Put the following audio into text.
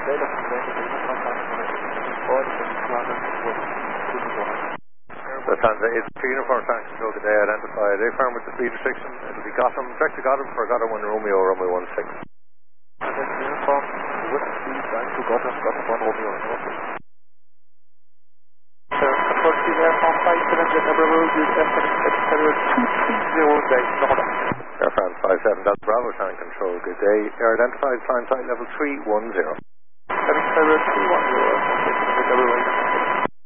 Lufthansa 83 Uniform Tank Control, good day, identified A firm with the speed restriction. It'll be Gotham, direct to Gotham for Gotham 1 Romeo, Romeo 16. Uniform with speed, back to Gotham, Gotham 1 Romeo, Romeo 6. Control to Air France 57, Jet Bravo, use Air 230 day, normal. Air France 57, that's Bravo Tank Control, good day. Air identified, climb site level 310. 7 210.